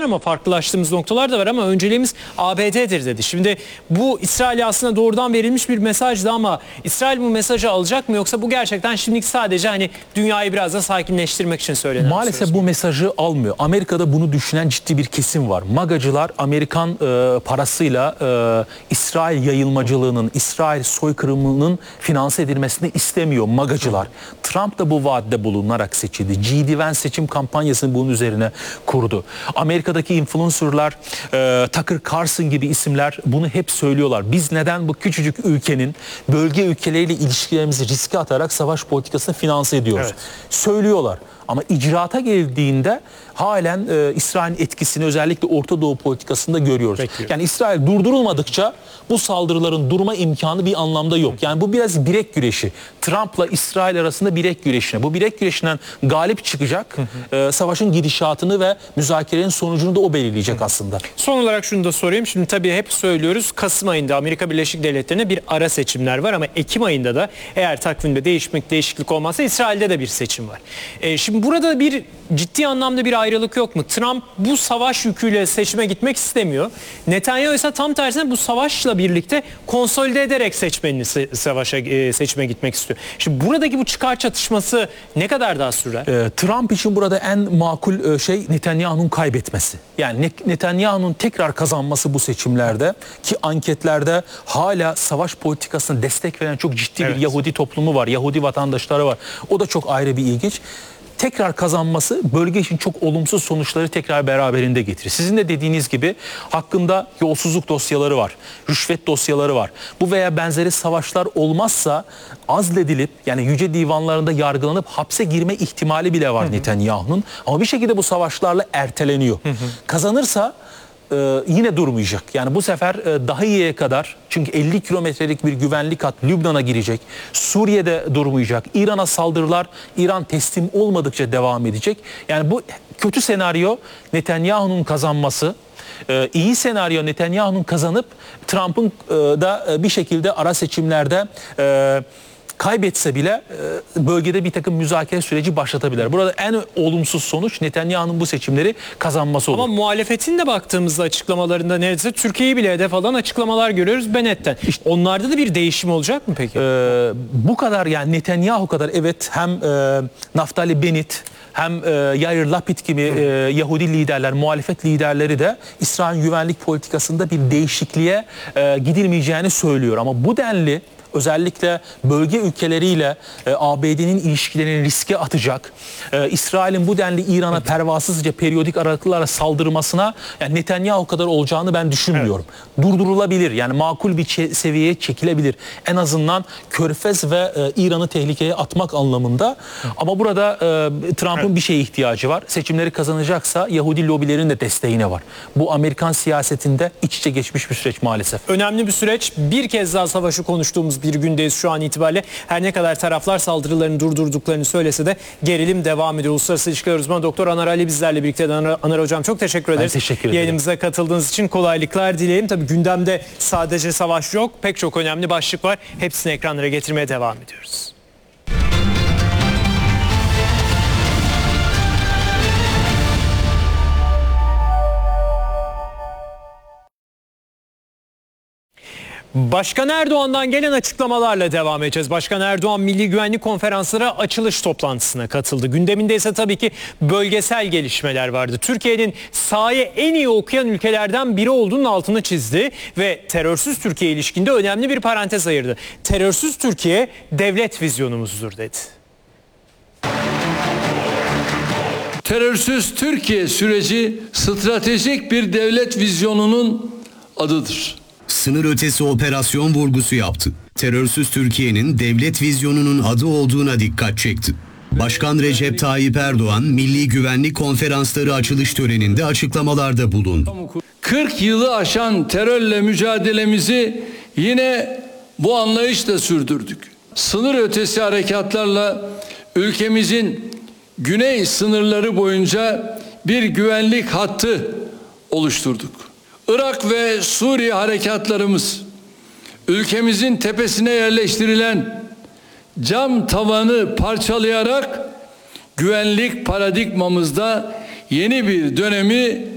ama farklılaştığımız noktalar da var ama önceliğimiz ABD'dir dedi. Şimdi bu İsrail'e aslında doğrudan verilmiş bir mesajdı ama İsrail bu mesajı alacak mı yoksa bu gerçekten şimdilik sadece hani dünyayı biraz da sakinleştirmek için söylenen? Maalesef bu mesajı almıyor. Amerika'da bunu düşünen ciddi bir kesim var. MAGA'cılar Amerikan parasıyla İsrail yayılmacılığının, İsrail soykırımının finanse edilmesini istemiyor MAGA'cılar. Trump da bu vaatte bulunarak seçildi. J.D. Vance seçim kampanyasını bunun üzerine kurdu. Amerika'daki influencerlar, Tucker Carlson gibi isimler bunu hep söylüyorlar. Biz neden bu küçücük ülkenin bölge ülkeleriyle ilişkilerimizi riske atarak savaş politikasını finanse ediyoruz? Evet. Söylüyorlar. Ama icraata geldiğinde halen İsrail'in etkisini özellikle Orta Doğu politikasında görüyoruz. Bekliyor. Yani İsrail durdurulmadıkça bu saldırıların durma imkanı bir anlamda yok. Yani bu biraz bilek güreşi. Trump'la İsrail arasında bilek güreşine. Bu bilek güreşinden galip çıkacak. Savaşın gidişatını ve müzakerenin sonucunu da o belirleyecek aslında. Son olarak şunu da sorayım. Şimdi tabii hep söylüyoruz. Kasım ayında Amerika Birleşik Devletleri'ne bir ara seçimler var ama Ekim ayında da eğer takvimde değişiklik olmazsa İsrail'de de bir seçim var. Şimdi burada bir ciddi anlamda bir ayrılık yok mu? Trump bu savaş yüküyle seçime gitmek istemiyor. Netanyahu ise tam tersine bu savaşla birlikte konsolide ederek seçime gitmek istiyor. Şimdi buradaki bu çıkar çatışması ne kadar daha sürer? Trump için burada en makul şey Netanyahu'nun kaybetmesi. Yani Netanyahu'nun tekrar kazanması bu seçimlerde ki anketlerde hala savaş politikasına destek veren çok ciddi bir Yahudi toplumu var. Yahudi vatandaşları var. O da çok ayrı bir ilginç. Tekrar kazanması bölge için çok olumsuz sonuçları tekrar beraberinde getirir. Sizin de dediğiniz gibi hakkında yolsuzluk dosyaları var, rüşvet dosyaları var. Bu veya benzeri savaşlar olmazsa azledilip yani yüce divanlarında yargılanıp hapse girme ihtimali bile var Netanyahu'nun. Ama bir şekilde bu savaşlarla erteleniyor. Kazanırsa yine durmayacak. Yani bu sefer daha iyiye kadar çünkü 50 kilometrelik bir güvenlik hat Lübnan'a girecek. Suriye'de durmayacak. İran'a saldırılar İran teslim olmadıkça devam edecek. Yani bu kötü senaryo Netanyahu'nun kazanması. İyi senaryo Netanyahu'nun kazanıp Trump'ın da bir şekilde ara seçimlerde kaybetse bile bölgede bir takım müzakere süreci başlatabilir. Burada en olumsuz sonuç Netanyahu'nun bu seçimleri kazanması olur. Ama muhalefetin de baktığımızda açıklamalarında neredeyse Türkiye'yi bile hedef alan açıklamalar görüyoruz Bennett'ten. İşte onlarda da bir değişim olacak mı peki? Bu kadar yani Netanyahu kadar evet hem Naftali Bennett hem Yair Lapid gibi Yahudi liderler, muhalefet liderleri de İsrail güvenlik politikasında bir değişikliğe gidilmeyeceğini söylüyor. Ama bu denli özellikle bölge ülkeleriyle ABD'nin ilişkilerini riske atacak, İsrail'in bu denli İran'a pervasızca periyodik aralıklarla saldırmasına yani Netanyahu kadar olacağını ben düşünmüyorum. Durdurulabilir yani makul bir seviyeye çekilebilir. En azından Körfez ve İran'ı tehlikeye atmak anlamında. Ama burada Trump'ın bir şeye ihtiyacı var. Seçimleri kazanacaksa Yahudi lobilerin de desteğine var. Bu Amerikan siyasetinde iç içe geçmiş bir süreç maalesef. Önemli bir süreç. Bir kez daha savaşı konuştuğumuz bir gündeyiz şu an itibariyle. Her ne kadar taraflar saldırılarını durdurduklarını söylese de gerilim devam ediyor. Uluslararası İlişkiler Uzmanı Doktor Anar Ali bizlerle birlikte. Anar Hocam çok teşekkür ederiz. Ben teşekkür ederim. Yayınımıza katıldığınız için kolaylıklar dileyelim. Tabii gündemde sadece savaş yok. Pek çok önemli başlık var. Hepsini ekranlara getirmeye devam ediyoruz. Başkan Erdoğan'dan gelen açıklamalarla devam edeceğiz. Başkan Erdoğan Milli Güvenlik Konferansları açılış toplantısına katıldı. Gündeminde ise tabii ki bölgesel gelişmeler vardı. Türkiye'nin sahayı en iyi okuyan ülkelerden biri olduğunun altını çizdi ve terörsüz Türkiye ilişkinde önemli bir parantez ayırdı. Terörsüz Türkiye devlet vizyonumuzdur dedi. Terörsüz Türkiye süreci stratejik bir devlet vizyonunun adıdır. Sınır ötesi operasyon vurgusu yaptı. Terörsüz Türkiye'nin devlet vizyonunun adı olduğuna dikkat çekti. Başkan Recep Tayyip Erdoğan, Milli Güvenlik Konferansları açılış töreninde açıklamalarda bulundu. 40 yılı aşan terörle mücadelemizi yine bu anlayışla sürdürdük. Sınır ötesi harekatlarla ülkemizin güney sınırları boyunca bir güvenlik hattı oluşturduk. Irak ve Suriye harekatlarımız, ülkemizin tepesine yerleştirilen cam tavanı parçalayarak güvenlik paradigmamızda yeni bir dönemi